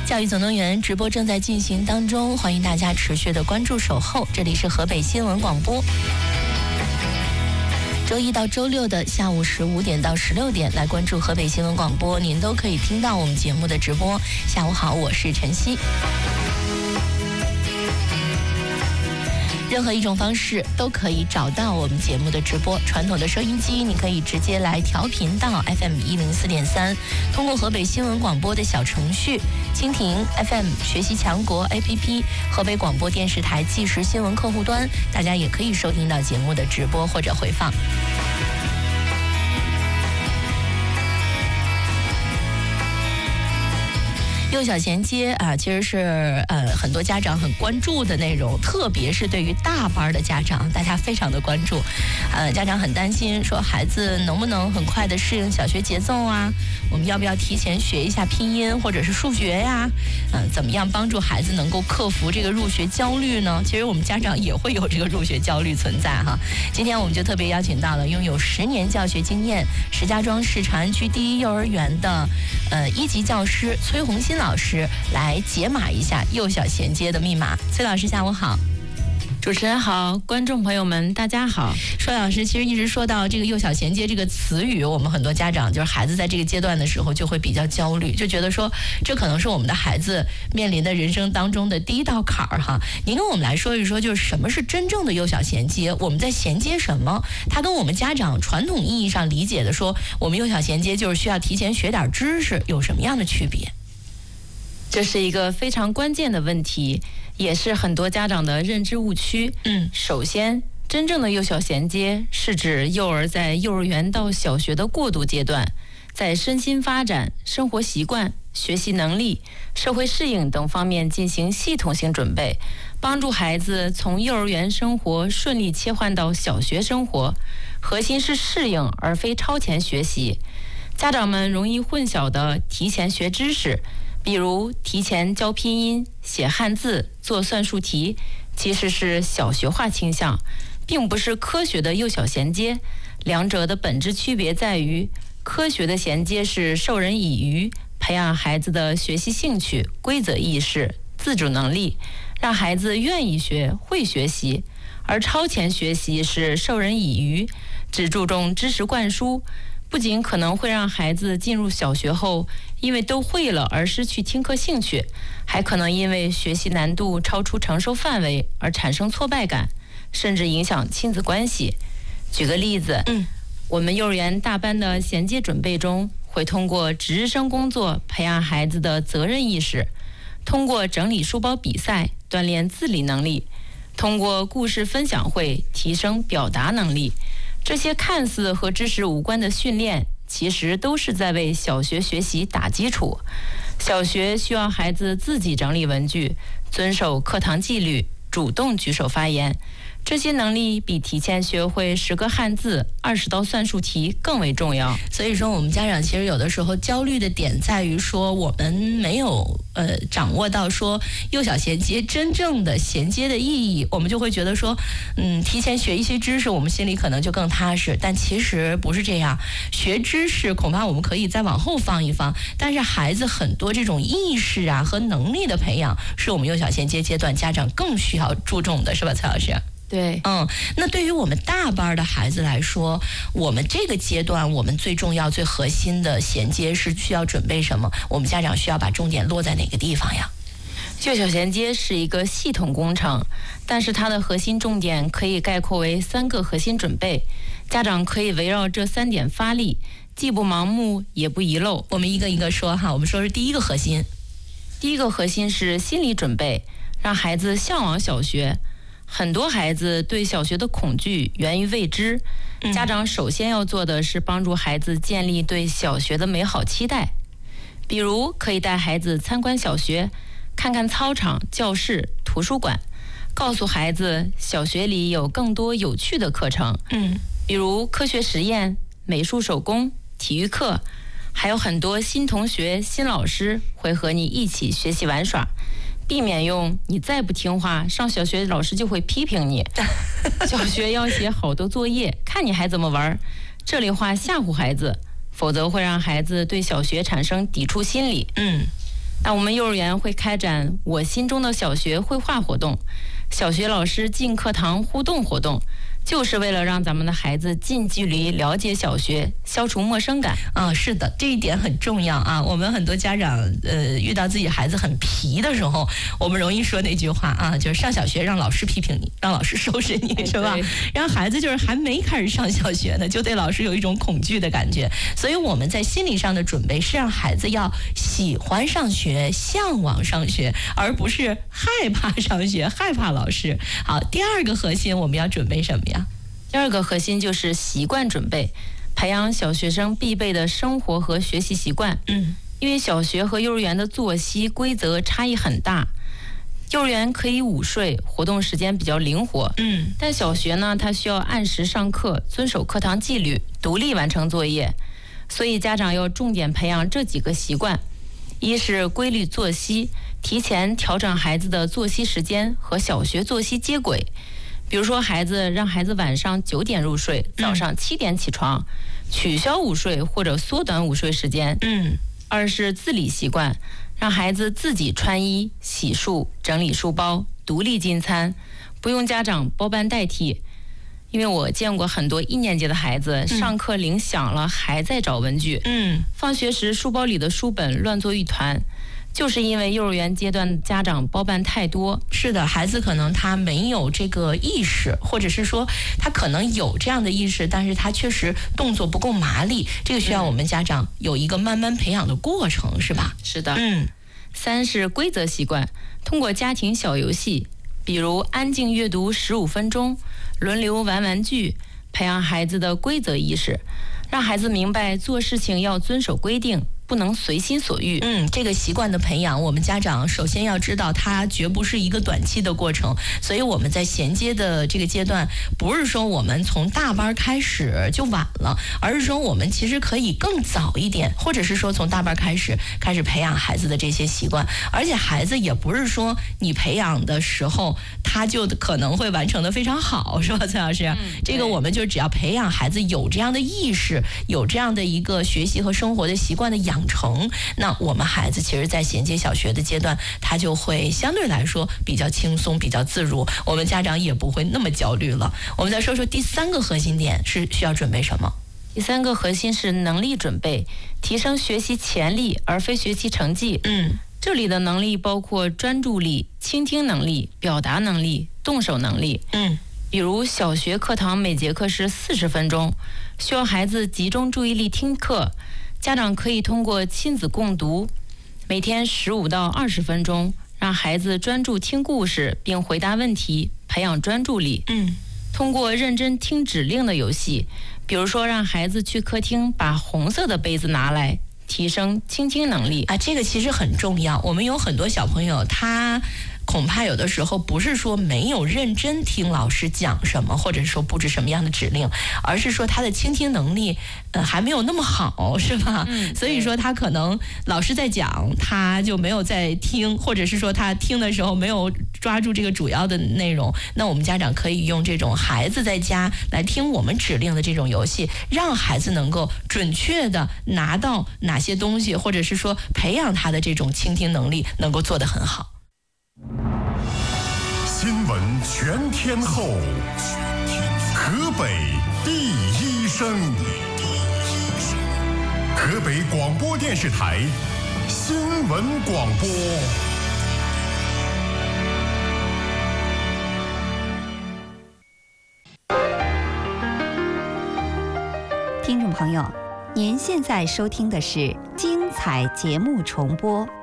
教育总动员直播正在进行当中，欢迎大家持续的关注守候。这里是河北新闻广播，周一到周六的下午15点到16点来关注河北新闻广播，您都可以听到我们节目的直播。下午好，我是晨曦。任何一种方式都可以找到我们节目的直播。传统的收音机，你可以直接来调频到 FM104.3，通过河北新闻广播的小程序、蜻蜓 FM、学习强国 APP、河北广播电视台即时新闻客户端，大家也可以收听到节目的直播或者回放。幼小衔接啊，其实是很多家长很关注的内容，特别是对于大班的家长，大家非常的关注。家长很担心说孩子能不能很快的适应小学节奏啊？我们要不要提前学一下拼音或者是数学呀？怎么样帮助孩子能够克服这个入学焦虑呢？其实我们家长也会有这个入学焦虑存在哈。今天我们就特别邀请到了拥有10年教学经验、石家庄市长安区第一幼儿园的1级教师崔红新老师来解码一下幼小衔接的密码。崔老师下午好。 主持人好，观众朋友们大家好。 崔老师其实一直说到这个幼小衔接这个词语，我们很多家长就是孩子在这个阶段的时候就会比较焦虑，就觉得说这可能是我们的孩子面临的人生当中的第一道坎儿哈。您跟我们来说一说，就是什么是真正的幼小衔接？我们在衔接什么？它跟我们家长传统意义上理解的说我们幼小衔接就是需要提前学点知识，有什么样的区别？ 这是一个非常关键的问题，也是很多家长的认知误区。首先，真正的幼小衔接是指幼儿在幼儿园到小学的过渡阶段，在身心发展、生活习惯、学习能力、社会适应等方面进行系统性准备，帮助孩子从幼儿园生活顺利切换到小学生活。核心是适应，而非超前学习。家长们容易混淆的提前学知识，比如提前教拼音、写汉字、做算术题，其实是小学化倾向，并不是科学的幼小衔接。两者的本质区别在于，科学的衔接是授人以渔，培养孩子的学习兴趣、规则意识、自主能力，让孩子愿意学、会学习；而超前学习是授人以渔，只注重知识灌输，不仅可能会让孩子进入小学后因为都会了而失去听课兴趣，还可能因为学习难度超出承受范围而产生挫败感，甚至影响亲子关系。举个例子，我们幼儿园大班的衔接准备中，会通过值日生工作培养孩子的责任意识，通过整理书包比赛锻炼自理能力，通过故事分享会提升表达能力。这些看似和知识无关的训练，其实都是在为小学学习打基础。小学需要孩子自己整理文具，遵守课堂纪律，主动举手发言。这些能力比提前学会10个汉字、20道算术题更为重要。 所以说我们家长其实有的时候焦虑的点在于说我们没有掌握到说幼小衔接真正的衔接的意义，我们就会觉得说提前学一些知识我们心里可能就更踏实，但其实不是这样。学知识恐怕我们可以再往后放一放，但是孩子很多这种意识啊和能力的培养是我们幼小衔接阶段家长更需要注重的，是吧，蔡老师？ 对， 那对于我们大班的孩子来说，我们这个阶段我们最重要最核心的衔接是需要准备什么？我们家长需要把重点落在哪个地方呀？ 幼小衔接是一个系统工程，但是它的核心重点可以概括为3个核心准备，家长可以围绕这3点发力，既不盲目也不遗漏。 我们一个一个说哈，我们说是第一个核心。 第一个核心是心理准备，让孩子向往小学。很多孩子对小学的恐惧源于未知，家长首先要做的是帮助孩子建立对小学的美好期待。比如可以带孩子参观小学，看看操场、教室、图书馆，告诉孩子小学里有更多有趣的课程，比如科学实验、美术手工、体育课，还有很多新同学、新老师会和你一起学习玩耍。避免用你再不听话，上小学老师就会批评你。小学要写好多作业，看你还怎么玩。这类话吓唬孩子，否则会让孩子对小学产生抵触心理。 那我们幼儿园会开展我心中的小学绘画活动，小学老师进课堂互动活动，就是为了让咱们的孩子近距离了解小学，消除陌生感。 是的，这一点很重要啊。我们很多家长遇到自己孩子很皮的时候，我们容易说那句话啊，就是上小学让老师批评你，让老师收拾你，是吧？然后孩子就是还没开始上小学呢，就对老师有一种恐惧的感觉。所以我们在心理上的准备是让孩子要喜欢上学，向往上学，而不是害怕上学，害怕老师。好，第二个核心我们要准备什么呀？ 第二个核心就是习惯准备，培养小学生必备的生活和学习习惯。因为小学和幼儿园的作息规则差异很大，幼儿园可以午睡，活动时间比较灵活。但小学呢，它需要按时上课，遵守课堂纪律，独立完成作业。所以家长要重点培养这几个习惯：一是规律作息，提前调整孩子的作息时间和小学作息接轨。比如说让孩子晚上9点入睡，早上7点起床，取消午睡或者缩短午睡时间。二是自理习惯，让孩子自己穿衣、洗漱、整理书包，独立进餐，不用家长包办代替。因为我见过很多1年级的孩子，上课铃响了还在找文具，放学时书包里的书本乱作一团。就是因为幼儿园阶段家长包办太多。 是的，孩子可能他没有这个意识，或者是说他可能有这样的意识，但是他确实动作不够麻利，这个需要我们家长有一个慢慢培养的过程，是吧？ 是的。三是规则习惯，通过家庭小游戏，比如安静阅读15分钟，轮流玩玩具，培养孩子的规则意识，让孩子明白做事情要遵守规定，不能随心所欲。 这个习惯的培养，我们家长首先要知道，它绝不是一个短期的过程。所以我们在衔接的这个阶段，不是说我们从大班开始就晚了，而是说我们其实可以更早一点，或者是说从大班开始培养孩子的这些习惯。而且孩子也不是说你培养的时候，他就可能会完成的非常好，是吧，崔老师？这个我们就只要培养孩子有这样的意识，有这样的一个学习和生活的习惯的养成，那我们孩子其实在衔接小学的阶段，他就会相对来说比较轻松，比较自如，我们家长也不会那么焦虑了。我们再说说第3个核心点是需要准备什么？ 第3个核心是能力准备，提升学习潜力而非学习成绩。这里的能力包括专注力、倾听能力、表达能力、动手能力。比如小学课堂每节课是40分钟，需要孩子集中注意力听课，家长可以通过亲子共读，每天15到20分钟，让孩子专注听故事并回答问题，培养专注力。通过认真听指令的游戏，比如说让孩子去客厅把红色的杯子拿来，提升倾听能力。 这个其实很重要。我们有很多小朋友，他恐怕有的时候不是说没有认真听老师讲什么，或者说布置什么样的指令，而是说他的倾听能力还没有那么好，是吧？所以说他可能老师在讲，他就没有在听，或者是说他听的时候没有抓住这个主要的内容。那我们家长可以用这种孩子在家来听我们指令的这种游戏，让孩子能够准确的拿到哪些东西，或者是说培养他的这种倾听能力，能够做得很好。 新闻全天候，河北第一声，河北广播电视台新闻广播。 听众朋友，您现在收听的是精彩节目重播。